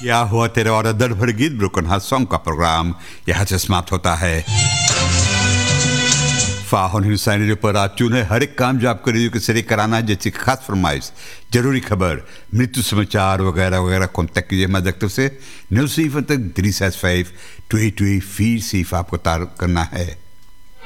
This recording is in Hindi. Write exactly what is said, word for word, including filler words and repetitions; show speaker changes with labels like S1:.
S1: क्या हुआ तेरे और दर्द भरे गीत ब्रोकन हार्ट सॉन्ग का प्रोग्राम यहाँ से समाप्त होता है। फाहुन हिंसा रेडियो पर आप चुने हर एक काम जो आपको रेडियो के जरिए कराना है, जैसे खास फरमाइश, जरूरी खबर, मृत्यु समाचार वगैरह वगैरह कॉन्टैक्ट कीजिए हमारे दफ्तर से। नौ सिफर तक three six five to eight to eight फिर सिर्फ आपको तार करना है।